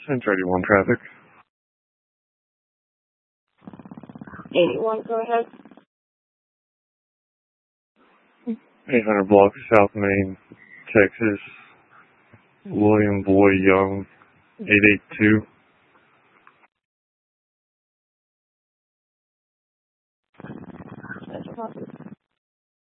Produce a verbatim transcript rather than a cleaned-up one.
Center eighty-one traffic. eighty-one, go ahead. eight hundred block South Main, Texas. William Boy Young, eight eight two. That's a copy.